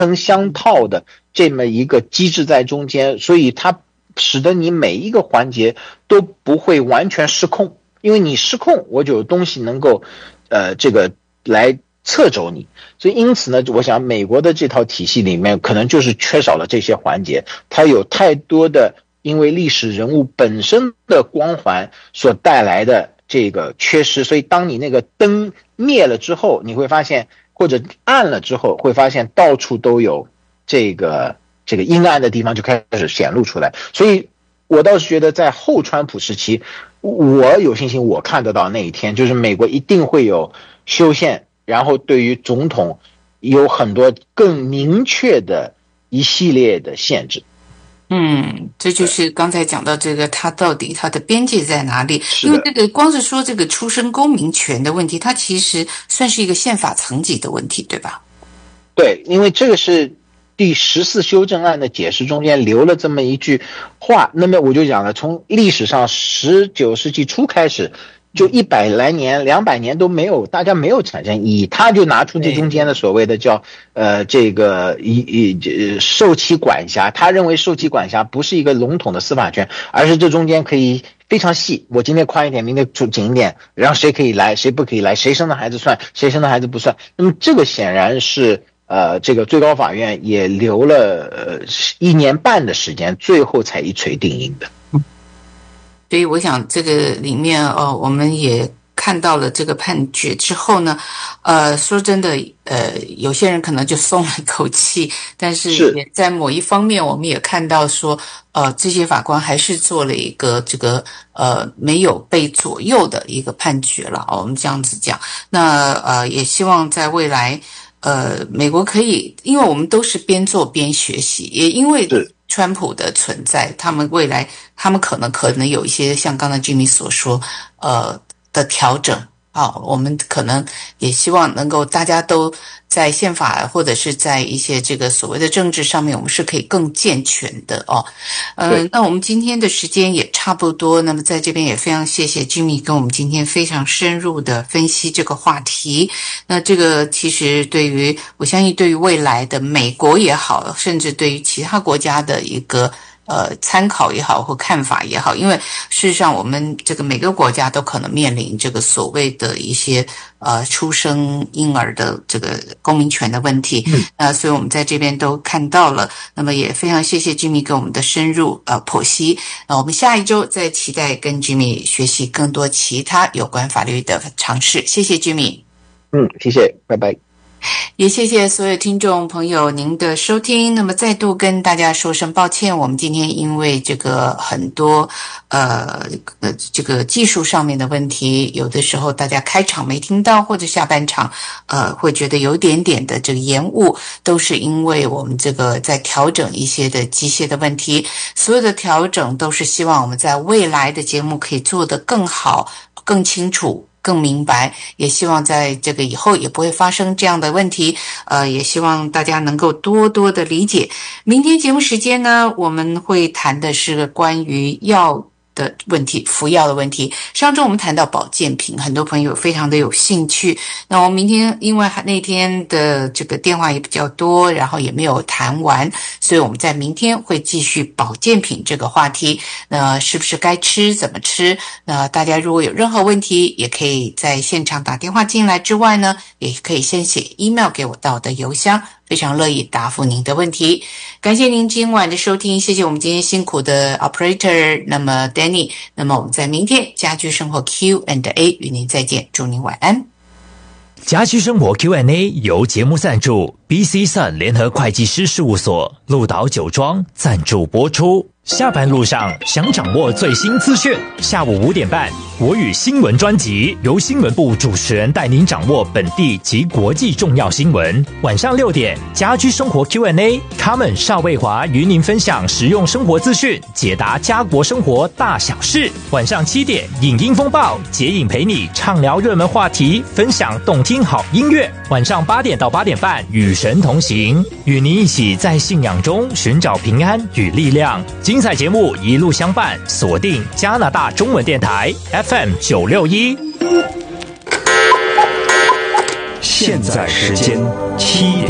层相套的这么一个机制在中间，所以它使得你每一个环节都不会完全失控，因为你失控，我就有东西能够这个来掣肘你。所以因此呢，我想美国的这套体系里面可能就是缺少了这些环节，它有太多的因为历史人物本身的光环所带来的这个缺失，所以当你那个灯灭了之后，你会发现，或者暗了之后，会发现到处都有这个阴暗的地方就开始显露出来。所以我倒是觉得在后川普时期，我有信心我看得到那一天，就是美国一定会有修宪，然后对于总统有很多更明确的一系列的限制。 这就是刚才讲到这个，它到底它的边界在哪里？因为这个光是说这个出生公民权的问题，它其实算是一个宪法层级的问题，对吧？ 对，因为这个是第14修正案的解释中间留了这么一句话，那么我就讲了，从历史上19世纪初开始，就100来年、200年都没有，大家没有产生异议，他就拿出这中间的所谓的叫这个受其管辖，他认为受其管辖不是一个笼统的司法权，而是这中间可以非常细，我今天宽一点，明天紧一点，然后谁可以来，谁不可以来，谁生的孩子算，谁生的孩子不算。那么这个显然是这个最高法院也留了1年半的时间，最后才一锤定音的。 所以我想这个里面我们也看到了这个判决之后呢，说真的，有些人可能就松了一口气，但是也在某一方面，我们也看到说，这些法官还是做了一个这个没有被左右的一个判决了，我们这样子讲。那也希望在未来，美国可以，因为我们都是边做边学习，也因为川普的存在，他们未来他们可能有一些像刚才 Jimmy 所说的调整我们可能也希望能够大家都在宪法或者是在一些这个所谓的政治上面，我们是可以更健全的那我们今天的时间也差不多，那么在这边也非常谢谢 Jimmy 跟我们今天非常深入的分析这个话题。那这个其实我相信对于未来的美国也好，甚至对于其他国家的一个参考也好或看法也好，因为事实上我们这个每个国家都可能面临这个所谓的一些出生婴儿的这个公民权的问题，所以我们在这边都看到了。那么也非常谢谢 Jimmy 给我们的深入剖析。我们下一周再期待跟 Jimmy 学习更多其他有关法律的常识。谢谢 Jimmy。 谢谢，拜拜。 也谢谢所有听众朋友您的收听。那么再度跟大家说声抱歉，我们今天因为这个很多这个技术上面的问题，有的时候大家开场没听到，或者下半场会觉得有点点的这个延误，都是因为我们这个在调整一些的机械的问题。所有的调整都是希望我们在未来的节目可以做得更好、更清楚、更明白，也希望在这个以后也不会发生这样的问题，也希望大家能够多多的理解。明天节目时间呢，我们会谈的是关于药的问题，服药的问题。上周我们谈到保健品，很多朋友非常的有兴趣。那我们明天因为那天的这个电话也比较多，然后也没有谈完，所以我们在明天会继续保健品这个话题。那是不是该吃，怎么吃？那大家如果有任何问题，也可以在现场打电话进来之外呢，也可以先写 email 给我到我的邮箱，非常乐意答复您的问题。感谢您今晚的收听，谢谢我们今天辛苦的 operator， 那么 Danny， 那么我们在明天家居生活 Q&A 与您再见，祝您晚安。 家居生活 Q&A 由节目赞助 BC Sun 联合会计师事务所、鹿岛酒庄赞助播出。下班路上想掌握最新资讯，下午5点半国语新闻专辑由新闻部主持人带您掌握本地及国际重要新闻。晚上6点家居生活 Q&A， Carmen 邵卫华与您分享实用生活资讯，解答家国生活大小事。晚上7点影音风暴，杰影陪你畅聊热门话题，分享动听好音乐。晚上8点到8点半与神同行，与您一起在信仰中寻找平安与力量。精彩节目一路相伴，锁定加拿大中文电台 FM 961。 现在时间7点。